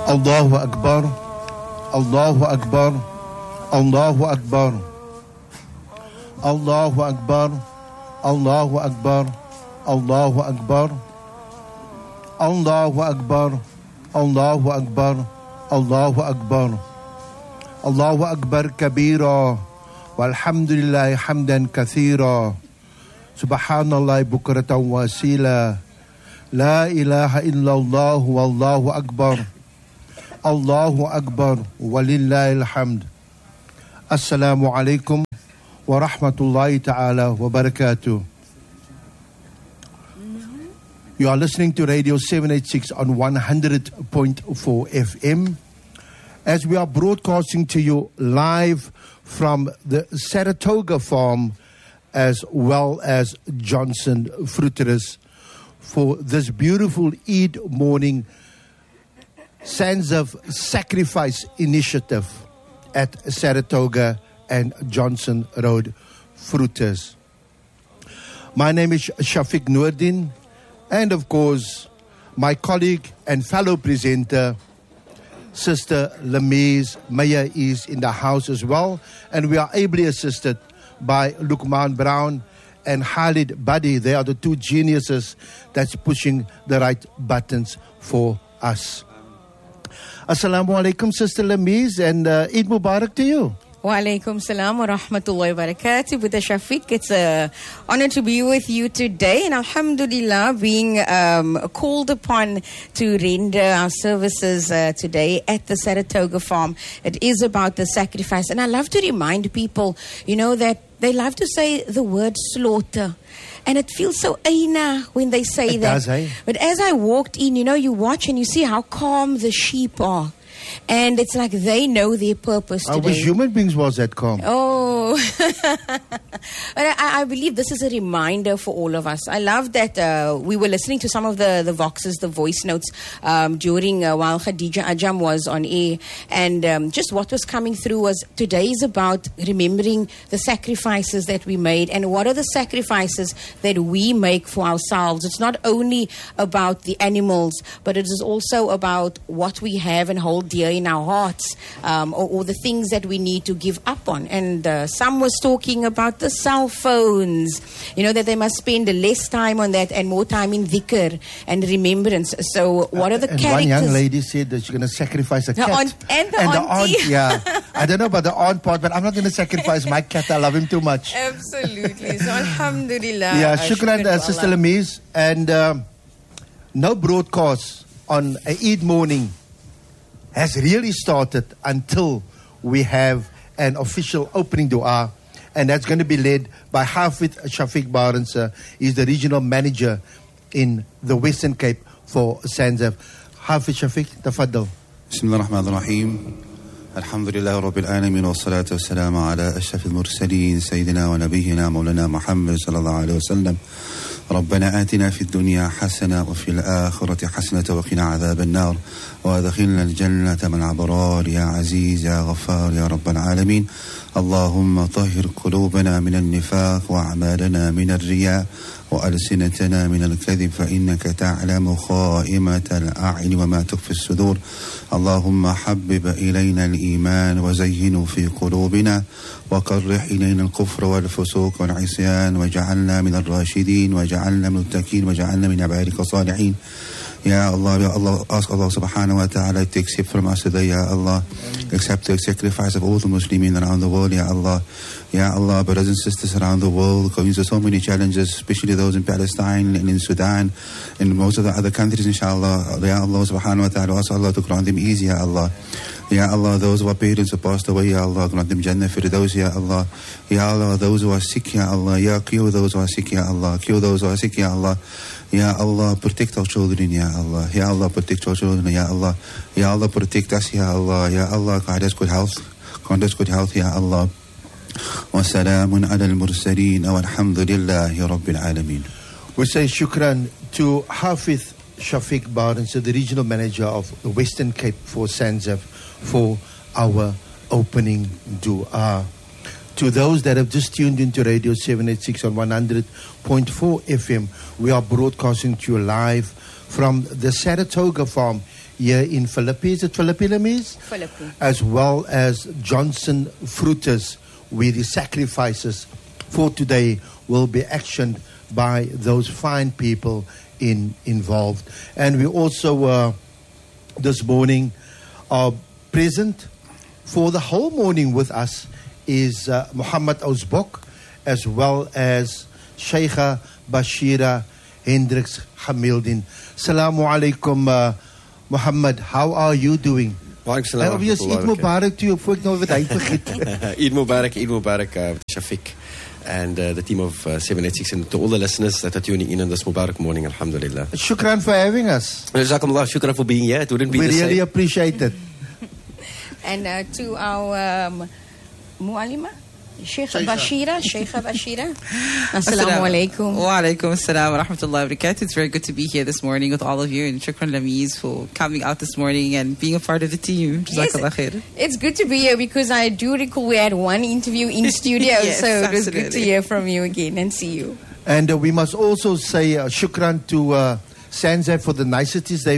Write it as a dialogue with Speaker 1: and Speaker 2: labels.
Speaker 1: Allahu Akbar, Allahu Akbar, Allahu Akbar, Allahu Akbar, Allahu Akbar, Allahu Akbar, Allahu Akbar, Allahu Akbar, Allahu Akbar, Allahu Akbar kabira, walhamdulillah hamdan kathira, subhanallah bukratan wasila, la ilaha illallah wallahu akbar, Allahu Akbar walillahil hamd. Assalamu alaikum wa rahmatullahi ta'ala wa barakatuh. You are listening to Radio 786 on 100.4 FM as we are broadcasting to you live from the Saratoga farm as well as Johnson Fruiterers for this beautiful Eid morning Sands of Sacrifice initiative at Saratoga and Johnson Road Fruiters. My name is Shafiq Noordin, and of course my colleague and fellow presenter Sister Lamise Meyer is in the house as well, and we are ably assisted by Lukman Brown and Khalid Badi. They are the two geniuses that's pushing the right buttons for us. Assalamu alaikum, Sister Lamise, and Eid Mubarak to you.
Speaker 2: Wa alaikum salam wa rahmatullahi wa barakatuh. Buddha Shafiq, it's an honor to be with you today, and alhamdulillah being called upon to render our services today at the Saratoga farm. It is about the sacrifice, and I love to remind people, that they love to say the word slaughter. And it feels so aina when they say
Speaker 1: it
Speaker 2: that.
Speaker 1: Does, eh?
Speaker 2: But as I walked in, you watch and you see how calm the sheep are. And it's like they know their purpose today.
Speaker 1: I wish human beings was that calm.
Speaker 2: Oh. But I believe this is a reminder for all of us. I love that we were listening to some of the voxes, the voice notes, during while Khadija Ajam was on air. And just what was coming through was today is about remembering the sacrifices that we made. And what are the sacrifices that we make for ourselves? It's not only about the animals, but it is also about what we have and hold dear in our hearts, or the things that we need to give up on. And some was talking about the cell phones, that they must spend less time on that and more time in dhikr and remembrance. So what are the
Speaker 1: and
Speaker 2: characters?
Speaker 1: One young lady said that she's going to sacrifice a cat.
Speaker 2: Aunt, and the auntie.
Speaker 1: Aunt, yeah. I don't know about the aunt part, but I'm not going to sacrifice my cat. I love him too much.
Speaker 2: Absolutely. So alhamdulillah.
Speaker 1: Yeah, shukran, Sister Lamise. And no broadcast on Eid morning has really started until we have an official opening dua, and that's going to be led by Hafid Shafiq Barnes. He's the regional manager in the Western Cape for SANZAF. Hafid Shafiq, tafaddal.
Speaker 3: Bismillah ar-Rahman ar-Rahim. Alhamdulillah Rabbil Alameen wa salatu wa salamu ala ashraf al-mursaleen Sayyidina wa Nabiyyina Mawlana Muhammad sallallahu alayhi wa sallam. ربنا آتنا في الدنيا حسنة وفي الآخرة حسنة وقنا عذاب النار وادخلنا الجنة مع الأبرار يا عزيز يا غفار يا رب العالمين. اللهم طهر قلوبنا من النفاق وأعمالنا من الرياء وألسنتنا من الكذب فإنك تعلم خائمة الأعين وما تخفي الصدور. اللهم حبب إلينا الإيمان وزينه في قلوبنا وكره إلينا الكفر والفسوق والعصيان واجعلنا من الراشدين واجعلنا من المتقين واجعلنا من عبادك الصالحين. Ya Allah, ask Allah subhanahu wa ta'ala to accept from us today, Ya Allah. Accept the sacrifice of all the Muslims around the world, Ya Allah. Ya Allah, brothers and sisters around the world going through so many challenges, especially those in Palestine and in Sudan and most of the other countries, inshallah. Ya Allah subhanahu wa ta'ala, ask Allah to grant them ease, Ya Allah. Ya Allah, those who are parents who passed away, Ya Allah, grant them Jannah Firdaus, Ya Allah. Ya Allah, those who are sick, Ya Allah. Ya cure those who are sick, Ya Allah. Cure those who are sick, Ya Allah. Ya Allah, protect our children, Ya Allah. Ya Allah, protect our children, Ya Allah. Ya Allah, protect us, Ya Allah. Ya Allah, grant us good health. Grant us good health, Ya Allah. Wa salamun ala al-mursaleen walhamdulillahi rabbil alameen.
Speaker 1: We say shukran to Hafiz Shafiq Barnes, the regional manager of the Western Cape for SANZAF, for our opening dua. To those that have just tuned into Radio 786 on 100.4 FM, we are broadcasting to you live from the Saratoga farm here in Philippi. Is it Philippi?
Speaker 2: Philippi.
Speaker 1: As well as Johnson Fruiters, where the sacrifices for today will be actioned by those fine people involved. And we also this morning are present for the whole morning with us is Muhammad Ausbok, as well as Sheikha Bashira Hendricks Hamildin. Assalamu alaikum, Muhammad. How are you doing?
Speaker 4: Waalaikumsalam.
Speaker 1: Obviously, Eid Mubarak to you. Voor ik nou wat uitvergeet.
Speaker 4: Eid Mubarak, Shafiq, and the team of 786, and to all the listeners that are tuning in on this Mubarak morning, alhamdulillah.
Speaker 1: Shukran for having us.
Speaker 4: Jazakumullah, shukran for being here. It wouldn't be
Speaker 1: We
Speaker 4: the
Speaker 1: really
Speaker 4: same.
Speaker 1: appreciate it.
Speaker 2: And to our Mualima, Sheikha Bashira. Assalamu alaikum.
Speaker 5: Wa alaikum assalam wa rahmatullahi wa barakatuh. It's very good to be here this morning with all of you, and shukran Lamiz for coming out this morning and being a part of the team. Jazakallah khair.
Speaker 2: It's good to be here because I do recall we had one interview in studio,
Speaker 5: Yes,
Speaker 2: so it was good to
Speaker 5: absolutely.
Speaker 2: hear from you again and see you.
Speaker 1: And we must also say shukran to Sanzai for the niceties they